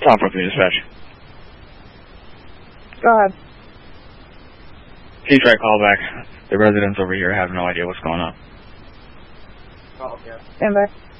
Tom Brooklyn Dispatch. Go ahead. Please try to call back. The residents over here have no idea what's going on. Stand by.